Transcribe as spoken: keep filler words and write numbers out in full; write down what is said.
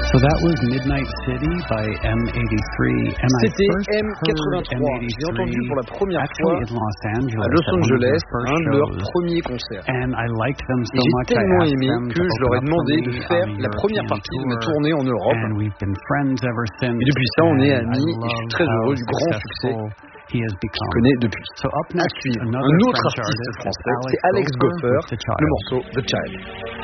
So that was Midnight City by M eighty-three. And C'était I first M quatre-vingt-trois. heard M J'ai entendu pour la première actually fois in Los Angeles, à Los at one of Angeles, their first un de leurs shows. premiers concerts. And I liked them so Et j'ai much, I tellement asked aimé them que to je leur ai open up demandé for de me faire on the la première European partie de ma tour. tournée en Europe. And we've been friends ever since. Et depuis ça, on est And amis I et je suis love très heureux how du grand succès successful he has qu'il become. connaît depuis. So up À next, suivre, another un autre French artiste artist, français, Alex c'est Alex Gopher Gopher, with The Child. le morceau The Child.